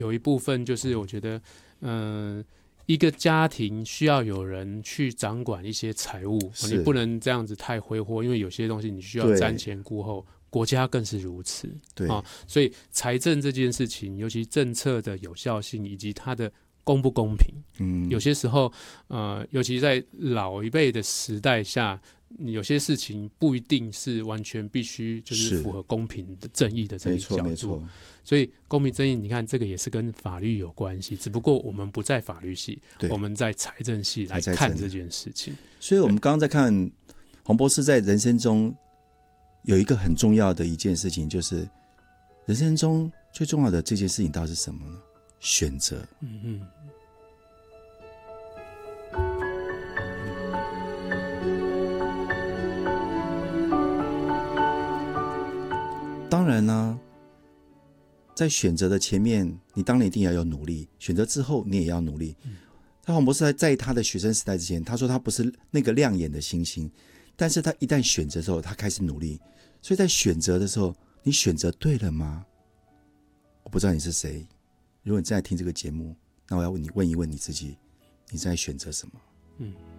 有一部分就是我觉得，一个家庭需要有人去掌管一些财务，你不能这样子太挥霍，因为有些东西你需要瞻前顾后，国家更是如此。 对所以财政这件事情，尤其政策的有效性以及它的公不公平，有些时候，尤其在老一辈的时代下，有些事情不一定是完全必须就是符合公平的正义的这个角度。所以公平正义，你看这个也是跟法律有关系，只不过我们不在法律系，我们在财政系来看这件事情。 所以我们刚刚在看洪博士在人生中有一个很重要的一件事情，就是人生中最重要的这件事情到底是什么呢？选择。当然呢，在选择的前面，你当然一定要有努力；选择之后，你也要努力。洪博士在他的学生时代之前，他说他不是那个亮眼的星星，但是他一旦选择之后，他开始努力。所以在选择的时候，你选择对了吗？我不知道你是谁，如果你正在听这个节目，那我要问一问你自己，你在选择什么？